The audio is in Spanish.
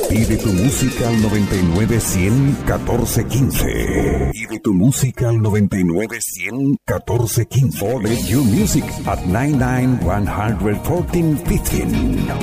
Pide tu música al 99-100-1415. Pide tu música al 99-100-1415. Order your music at 99-100-1415.